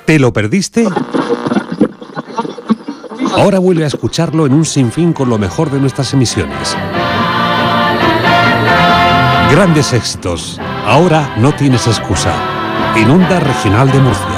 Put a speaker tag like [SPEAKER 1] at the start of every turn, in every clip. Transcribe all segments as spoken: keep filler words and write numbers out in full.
[SPEAKER 1] ¿Te lo perdiste? Ahora vuelve a escucharlo en un sinfín con lo mejor de nuestras emisiones. Grandes éxitos. Ahora no tienes excusa. En Onda Regional de Murcia.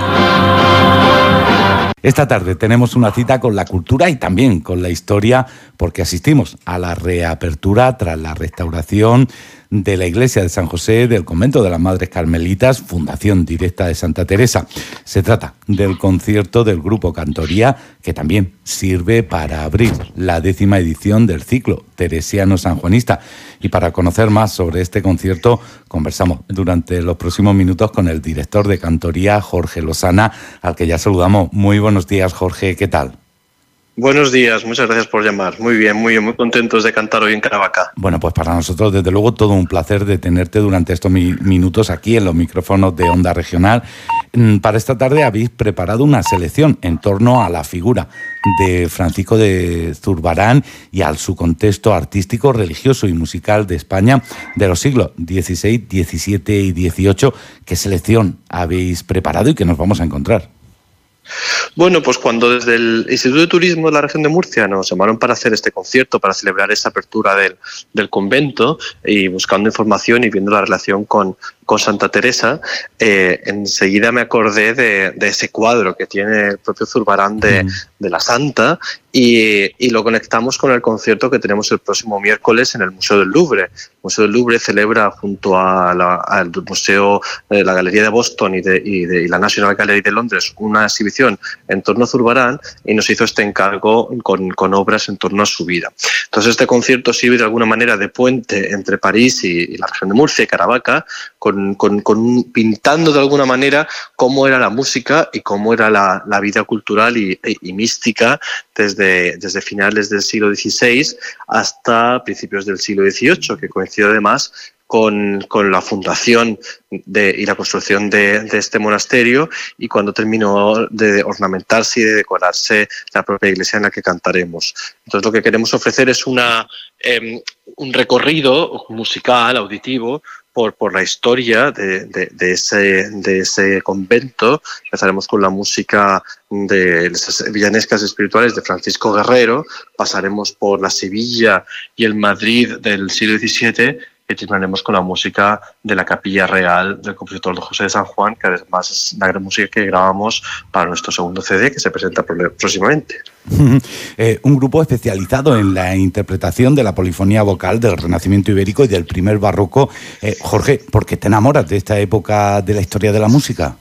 [SPEAKER 2] Esta tarde tenemos una cita con la cultura y también con la historia, porque asistimos a la reapertura tras la restauración de la iglesia de San José del convento de las Madres Carmelitas, fundación directa de Santa Teresa. Se trata del concierto del grupo Cantoría, que también sirve para abrir la décima edición del ciclo teresiano sanjuanista. Y para conocer más sobre este concierto, conversamos durante los próximos minutos con el director de Cantoría, Jorge Losana, al que ya saludamos. Muy buenos días, Jorge, ¿qué tal?
[SPEAKER 3] Buenos días, muchas gracias por llamar. Muy bien, muy bien, muy contentos de cantar hoy en Caravaca.
[SPEAKER 2] Bueno, pues para nosotros, desde luego, todo un placer de tenerte durante estos mi- minutos aquí en los micrófonos de Onda Regional. Para esta tarde habéis preparado una selección en torno a la figura de Francisco de Zurbarán y al su contexto artístico, religioso y musical de España de los siglos dieciséis, diecisiete y dieciocho. ¿Qué selección habéis preparado y qué nos vamos a encontrar?
[SPEAKER 3] Bueno, pues cuando desde el Instituto de Turismo de la región de Murcia nos llamaron para hacer este concierto, para celebrar esa apertura del, del convento, y buscando información y viendo la relación con, con Santa Teresa, eh, enseguida me acordé de, de ese cuadro que tiene el propio Zurbarán de, mm. de la Santa, y, y lo conectamos con el concierto que tenemos el próximo miércoles en el Museo del Louvre. El Museo del Louvre celebra junto a la, al Museo de la Galería de Boston y, de, y, de, y la National Gallery de Londres una exhibición en torno a Zurbarán, y nos hizo este encargo con, con obras en torno a su vida. Entonces este concierto sirve de alguna manera de puente entre París y, y la región de Murcia y Caravaca, con, con, con, pintando de alguna manera cómo era la música y cómo era la, la vida cultural y, y, y mística desde, desde finales del siglo dieciséis hasta principios del siglo dieciocho, que coincidió además Con, con la fundación de, y la construcción de, de este monasterio, y cuando terminó de ornamentarse y de decorarse la propia iglesia en la que cantaremos. Entonces lo que queremos ofrecer es una, eh, un recorrido musical, auditivo, por, por la historia de, de, de, ese, de ese convento. Empezaremos con la música de las villanescas espirituales de Francisco Guerrero, pasaremos por la Sevilla y el Madrid del siglo diecisiete, y terminaremos con la música de la Capilla Real del compositor don José de San Juan, que además es la gran música que grabamos para nuestro segundo C D, que se presenta próximamente.
[SPEAKER 2] eh, un grupo especializado en la interpretación de la polifonía vocal del Renacimiento ibérico y del primer barroco. Eh, Jorge, ¿por qué te enamoras de esta época de la historia de la música?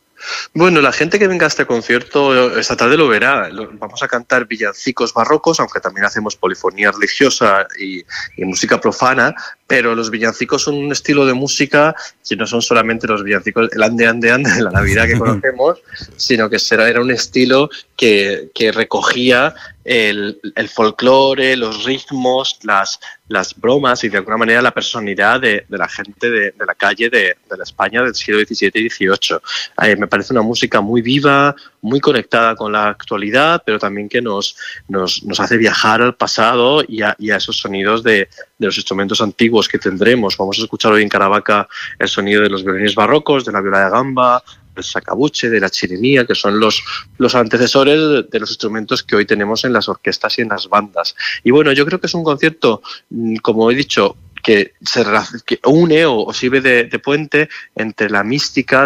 [SPEAKER 3] Bueno, la gente que venga a este concierto esta tarde lo verá. Vamos a cantar villancicos barrocos, aunque también hacemos polifonía religiosa y, y música profana, pero los villancicos son un estilo de música que no son solamente los villancicos, el ande, ande, ande de la Navidad que conocemos, sino que será, era un estilo que, que recogía el, el folclore, los ritmos, las, las bromas y de alguna manera la personalidad de, de la gente de, de la calle de, de la España del siglo diecisiete y dieciocho. Eh, me parece una música muy viva, muy conectada con la actualidad, pero también que nos, nos, nos hace viajar al pasado y a, y a esos sonidos de, de los instrumentos antiguos que tendremos. Vamos a escuchar hoy en Caravaca el sonido de los violines barrocos, de la viola de gamba, del sacabuche, de la chirimía, que son los, los antecesores de, de los instrumentos que hoy tenemos en las orquestas y en las bandas. Y bueno, yo creo que es un concierto, como he dicho, que, se, que une o, o sirve de, de puente entre la mística